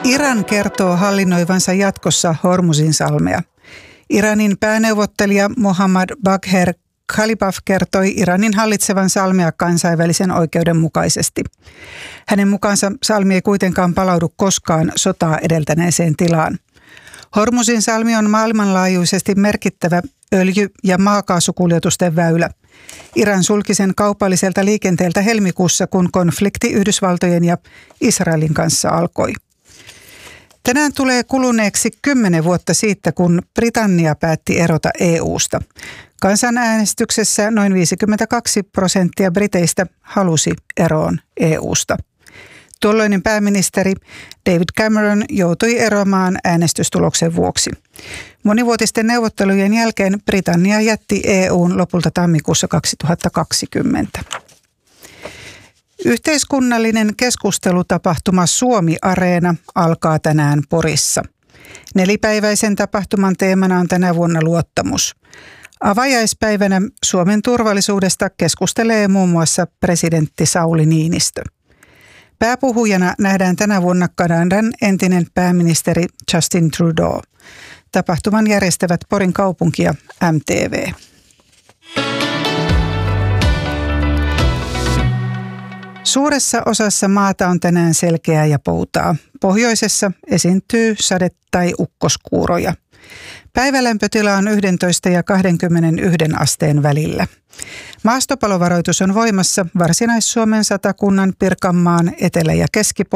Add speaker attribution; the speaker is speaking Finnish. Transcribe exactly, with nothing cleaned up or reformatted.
Speaker 1: Iran kertoo hallinnoivansa jatkossa Hormuzinsalmea. Iranin pääneuvottelija Mohammad Bagher Khalibaf kertoi Iranin hallitsevan salmea kansainvälisen oikeuden mukaisesti. Hänen mukaansa salmi ei kuitenkaan palaudu koskaan sotaa edeltäneeseen tilaan. Hormuzin salmi on maailmanlaajuisesti merkittävä öljy- ja maakaasukuljetusten väylä. Iran sulki sen kaupalliselta liikenteeltä helmikuussa, kun konflikti Yhdysvaltojen ja Israelin kanssa alkoi. Tänään tulee kuluneeksi kymmenen vuotta siitä, kun Britannia päätti erota E U:sta. Kansanäänestyksessä noin viisikymmentäkaksi prosenttia briteistä halusi eroon E U:sta. Tuolloinen pääministeri David Cameron joutui eroamaan äänestystuloksen vuoksi. Monivuotisten neuvottelujen jälkeen Britannia jätti E U:n lopulta tammikuussa kaksituhattakaksikymmentä. Yhteiskunnallinen keskustelutapahtuma Suomi-areena alkaa tänään Porissa. Nelipäiväisen tapahtuman teemana on tänä vuonna luottamus. Avajaispäivänä Suomen turvallisuudesta keskustelee muun muassa presidentti Sauli Niinistö. Pääpuhujana nähdään tänä vuonna Kanadan entinen pääministeri Justin Trudeau. Tapahtuman järjestävät Porin kaupunki ja M T V. Suuressa osassa maata on tänään selkeää ja poutaa. Pohjoisessa esiintyy sade- tai ukkoskuuroja. Päivälämpötila on yksitoista ja kaksikymmentäyksi asteen välillä. Maastopalovaroitus on voimassa Varsinais-Suomen, Satakunnan, Pirkanmaan, Etelä- ja Keski-